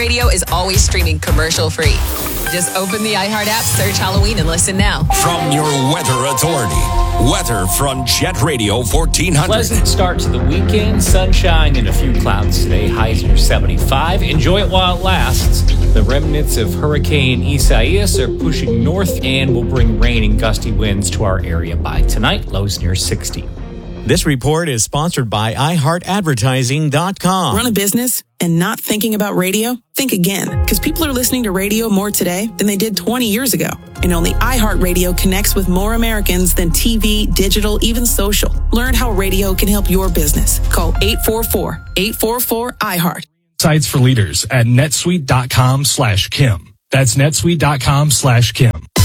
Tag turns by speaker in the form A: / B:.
A: Radio is always streaming commercial-free. Just open the iHeart app, search Halloween, and listen now.
B: From your weather authority, weather from Jet Radio 1400.
C: Pleasant start to the weekend. Sunshine and a few clouds today. Highs near 75. Enjoy it while it lasts. The remnants of Hurricane Isaias are pushing north and will bring rain and gusty winds to our area by tonight. Lows near 60.
D: This report is sponsored by iHeartAdvertising.com.
E: Run a business and not thinking about radio? Think again, because people are listening to radio more today than they did 20 years ago. And only iHeartRadio connects with more Americans than TV, digital, even social. Learn how radio can help your business. Call 844-844-iHeart.
F: Sites for leaders at netsuite.com/Kim. That's netsuite.com/Kim.